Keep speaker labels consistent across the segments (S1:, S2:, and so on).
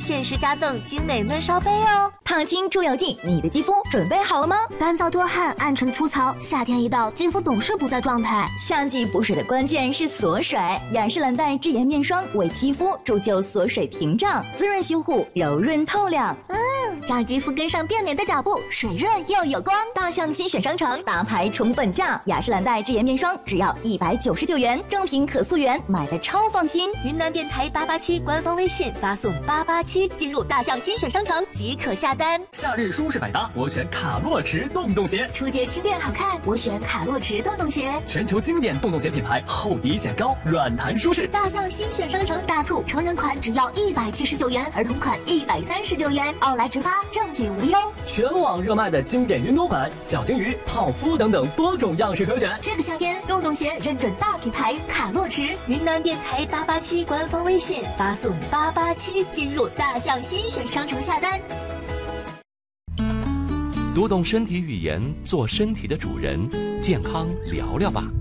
S1: 限时加赠精美闷烧杯哦。
S2: 烫青出油剂，你的肌肤准备好了吗？
S1: 干燥多汗、暗沉粗糙，夏天一到，肌肤总是不在状态。
S2: 夏季补水的关键是锁水，雅诗兰黛智妍面霜为肌肤铸就锁水屏障，滋润修护，柔润透亮。
S1: 让肌肤跟上变美的脚步，水润又有光。
S2: 大象新选商城大牌宠本价，雅诗兰黛智妍面霜只要199元，正品可溯源，买的超放心。
S1: 云南电台887官方微信发送887进入大象新选商城即可下单。
S3: 夏日舒适百搭，我选卡洛驰洞洞鞋。
S1: 初阶轻便好看，我选卡洛驰洞洞鞋。
S3: 全球经典洞洞鞋品牌，厚底显高，软弹舒适。
S1: 大象新选商城大促，成人款只要179元，儿童款139元，奥莱直发，正品无忧。
S3: 全网热卖的经典运动款，小金鱼、泡芙等等多种样式可选。
S1: 这个夏天，洞洞鞋认准大品牌卡洛驰。云南电台887官方微信发送887进入大象新选商城下单。
S4: 读懂身体语言，做身体的主人，健康聊聊吧。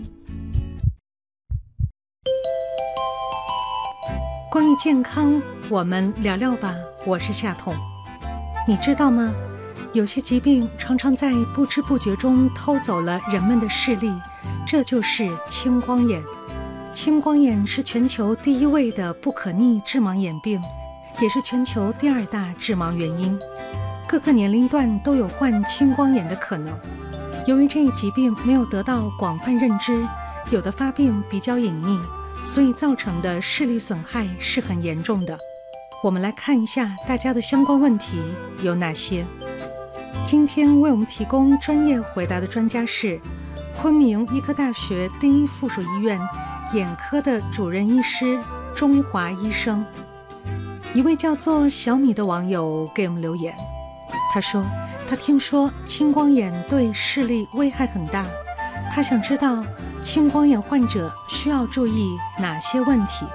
S5: 关于健康，我们聊聊吧。我是夏彤。你知道吗？有些疾病常常在不知不觉中偷走了人们的视力，这就是青光眼。青光眼是全球第1位的不可逆致盲眼病，也是全球第2大致盲原因。各个年龄段都有患青光眼的可能。由于这一疾病没有得到广泛认知，有的发病比较隐匿，所以造成的视力损害是很严重的。我们来看一下大家的相关问题有哪些。今天为我们提供专业回答的专家是昆明医科大学第1附属医院眼科的主任医师钟华医生。一位叫做小米的网友给我们留言，他说他听说青光眼对视力危害很大，他想知道青光眼患者需要注意哪些问题。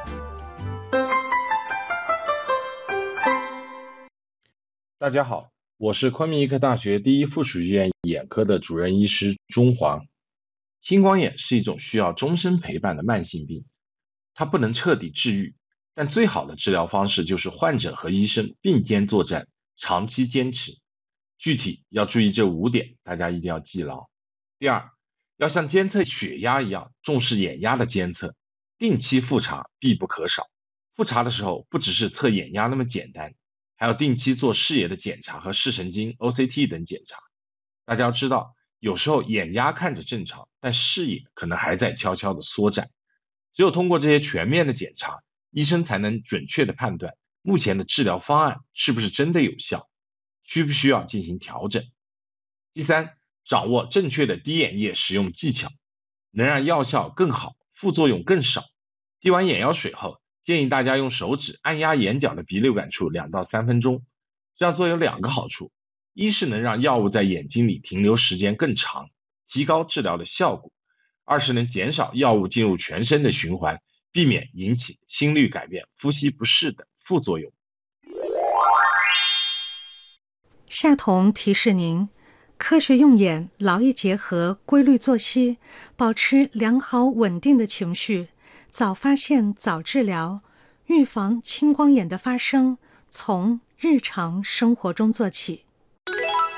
S6: 大家好，我是昆明医科大学第1附属医院眼科的主任医师钟华。青光眼是一种需要终身陪伴的慢性病，它不能彻底治愈，但最好的治疗方式就是患者和医生并肩作战，长期坚持。具体要注意这5点，大家一定要记牢。第二，要像监测血压一样重视眼压的监测，定期复查必不可少。复查的时候不只是测眼压那么简单，还要定期做视野的检查和视神经 OCT 等检查。大家要知道，有时候眼压看着正常，但视野可能还在悄悄的缩窄。只有通过这些全面的检查，医生才能准确的判断目前的治疗方案是不是真的有效，需不需要进行调整。第三，掌握正确的滴眼液使用技巧，能让药效更好，副作用更少。滴完眼药水后，建议大家用手指按压眼角的鼻流感处2到3分钟。这样做有2个好处，一是能让药物在眼睛里停留时间更长，提高治疗的效果；二是能减少药物进入全身的循环，避免引起心律改变、呼吸不适等副作用。
S5: 夏彤提示您，科学用眼，劳逸结合，规律作息，保持良好稳定的情绪，早发现早治疗，预防青光眼的发生，从日常生活中做起。